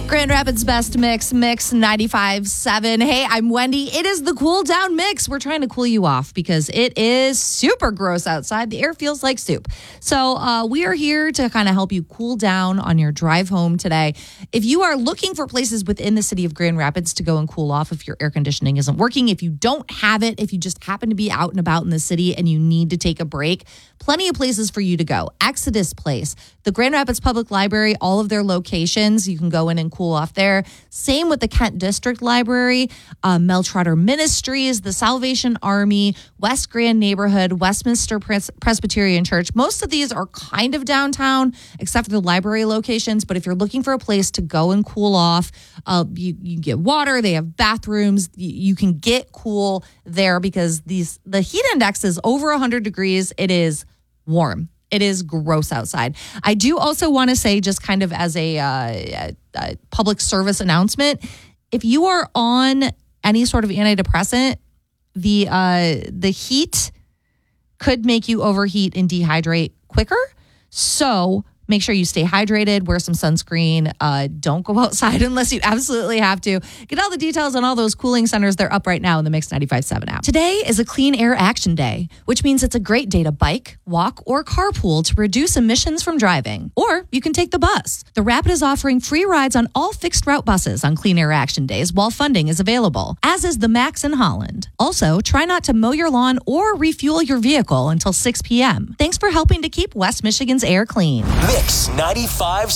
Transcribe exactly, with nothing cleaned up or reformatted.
Grand Rapids Best Mix, Mix ninety-five point seven. Hey, I'm Wendy. It is the Cool Down Mix. We're trying to cool you off because it is super gross outside. The air feels like soup. So uh, we are here to kind of help you cool down on your drive home today. If you are looking for places within the city of Grand Rapids to go and cool off if your air conditioning isn't working, if you don't have it, if you just happen to be out and about in the city and you need to take a break, plenty of places for you to go. Exodus Place, the Grand Rapids Public Library, all of their locations, you can go in and cool off there. Same with the Kent District Library, uh, Mel Trotter Ministries, the Salvation Army, West Grand Neighborhood, Westminster Pres- Presbyterian Church. Most of these are kind of downtown, except for the library locations. But if you're looking for a place to go and cool off, uh, you, you get water. They have bathrooms. You, you can get cool there because these the heat index is over one hundred degrees. It is warm. It is gross outside. I do also want to say, just kind of as a, uh, a, a public service announcement, if you are on any sort of antidepressant, the uh, the heat could make you overheat and dehydrate quicker. So make sure you stay hydrated, wear some sunscreen. Uh, don't go outside unless you absolutely have to. Get all the details on all those cooling centers. They're up right now in the Mix ninety-five point seven app. Today is a Clean Air Action Day, which means it's a great day to bike, walk, or carpool to reduce emissions from driving. Or you can take the bus. The Rapid is offering free rides on all fixed route buses on Clean Air Action Days while funding is available, as is the Max in Holland. Also, try not to mow your lawn or refuel your vehicle until six p.m. Thanks for helping to keep West Michigan's air clean. Mix ninety-five